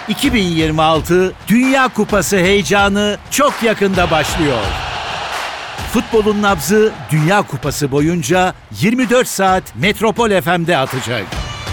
2026 Dünya Kupası heyecanı çok yakında başlıyor. Futbolun nabzı Dünya Kupası boyunca 24 saat Metropol FM'de atacak.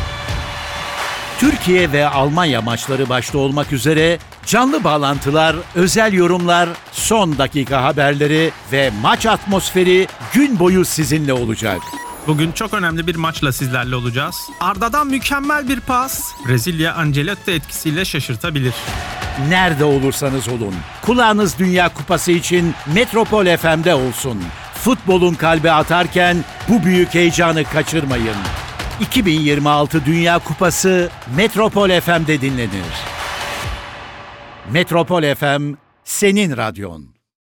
Türkiye ve Almanya maçları başta olmak üzere canlı bağlantılar, özel yorumlar, son dakika haberleri ve maç atmosferi gün boyu sizinle olacak. Bugün çok önemli bir maçla sizlerle olacağız. Arda'dan mükemmel bir pas. Brezilya Ancelotti etkisiyle şaşırtabilir. Nerede olursanız olun, kulağınız Dünya Kupası için Metropol FM'de olsun. Futbolun kalbi atarken bu büyük heyecanı kaçırmayın. 2026 Dünya Kupası Metropol FM'de dinlenir. Metropol FM, senin radyon.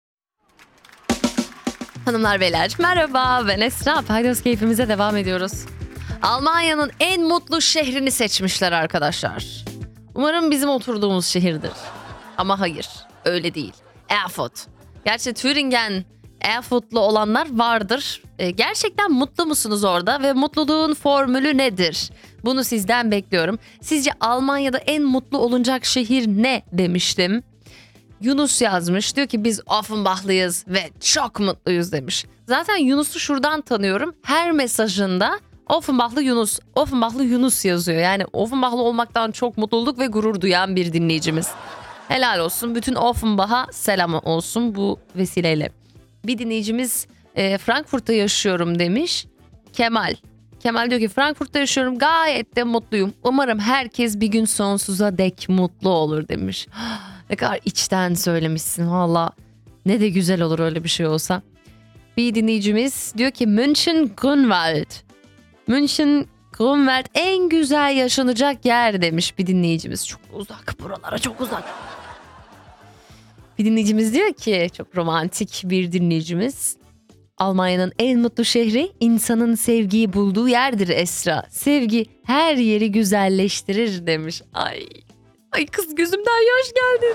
Hanımlar beyler merhaba, ben Esra. Paydos keyfimize devam ediyoruz. Almanya'nın en mutlu şehrini seçmişler arkadaşlar. Umarım bizim oturduğumuz şehirdir. Ama hayır, öyle değil. Erfurt. Gerçi Thüringen, Erfurtlu olanlar vardır. Gerçekten mutlu musunuz orada ve mutluluğun formülü nedir? Bunu sizden bekliyorum. Sizce Almanya'da en mutlu olunacak şehir ne demiştim? Yunus yazmış. Diyor ki biz Offenbachlıyız ve çok mutluyuz demiş. Zaten Yunus'u şuradan tanıyorum. Her mesajında Offenbachlı Yunus, Offenbachlı Yunus yazıyor. Yani Offenbachlı olmaktan çok mutluluk ve gurur duyan bir dinleyicimiz. Helal olsun. Bütün Offenbach'a selam olsun bu vesileyle. Bir dinleyicimiz Frankfurt'ta yaşıyorum demiş. Kemal. Kemal diyor ki Frankfurt'ta yaşıyorum, gayet de mutluyum. Umarım herkes bir gün sonsuza dek mutlu olur demiş. Ne kadar içten söylemişsin valla. Ne de güzel olur öyle bir şey olsa. Bir dinleyicimiz diyor ki München Grünwald. München Grünwald en güzel yaşanacak yer demiş bir dinleyicimiz. Çok uzak, buralara çok uzak. Bir dinleyicimiz diyor ki, çok romantik bir dinleyicimiz. Almanya'nın en mutlu şehri insanın sevgiyi bulduğu yerdir Esra. Sevgi her yeri güzelleştirir demiş. Ay kız, gözümden yaş geldi.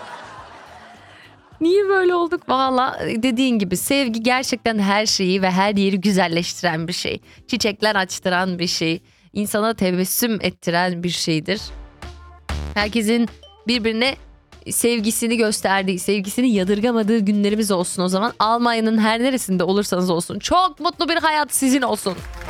Niye böyle olduk? Valla dediğin gibi sevgi gerçekten her şeyi ve her yeri güzelleştiren bir şey. Çiçekler açtıran bir şey. İnsana tebessüm ettiren bir şeydir. Herkesin birbirine sevgisini gösterdiği, sevgisini yadırgamadığı günlerimiz olsun o zaman. Almanya'nın her neresinde olursanız olsun çok mutlu bir hayat sizin olsun.